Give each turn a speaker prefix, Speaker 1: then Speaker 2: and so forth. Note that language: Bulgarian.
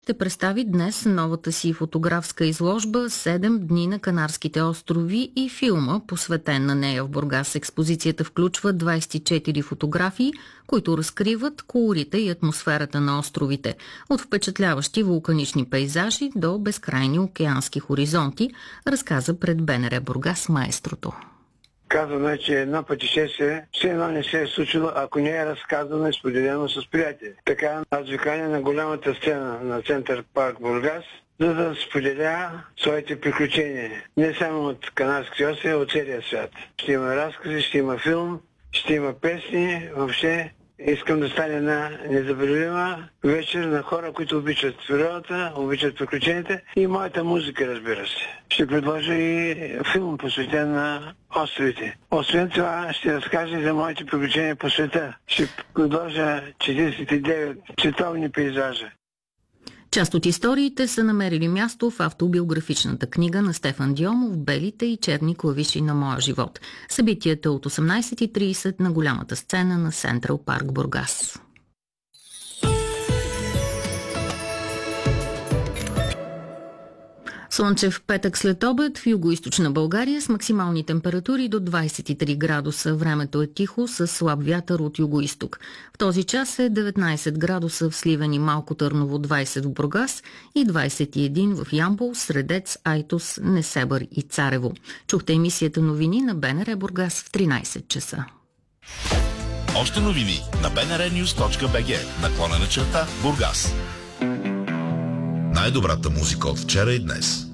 Speaker 1: ще представи днес новата си фотографска изложба «7 дни на Канарските острови» и филма, посветен на нея в Бургас. Експозицията включва 24 фотографии, които разкриват колорита и атмосферата на островите. От впечатляващи вулканични пейзажи до безкрайни океански хоризонти, разказа пред БНР Бургас маестрото.
Speaker 2: Казано е, че едно пътешествие все едно не се е случило, ако не е разказано и споделено с приятели. Така аз ви каня на голямата сцена на Център парк Бургас, за да споделя своите приключения. Не само от Канарските острови, а от целия свят. Ще има разкази, ще има филм, ще има песни, въобще. Искам да стане една незабравима вечер на хора, които обичат природата, обичат приключенията и моята музика, разбира се. Ще предложа и филм, посветен на островите. Освен това, ще разкажа за моите приключения по света. Ще предложа 49 световни пейзажа.
Speaker 1: Част от историите са намерили място в автобиографичната книга на Стефан Дионов «Белите и черни клавиши на моя живот». Събитията от 18:30 на голямата сцена на Централ парк Бургас. Слънчев петък след обед в югоизточна България с максимални температури до 23 градуса. Времето е тихо с слаб вятър от югоизток. В този час е 19 градуса в Сливен и Малко Търново, 20 в Бургас и 21 в Ямбол, Средец, Айтос, Несебър и Царево. Чухте емисията новини на БНР Бургас в 13 часа.
Speaker 3: Още новини на bnrnews.bg /Бургас. Най-добрата музика от вчера и днес.